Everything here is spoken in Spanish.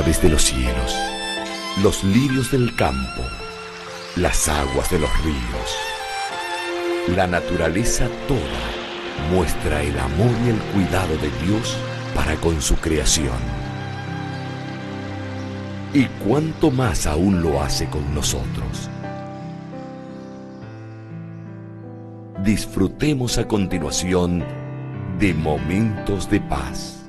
aves de los cielos, los lirios del campo, las aguas de los ríos. La naturaleza toda muestra el amor y el cuidado de Dios para con su creación. Y cuánto más aún lo hace con nosotros. Disfrutemos a continuación de Momentos de Paz.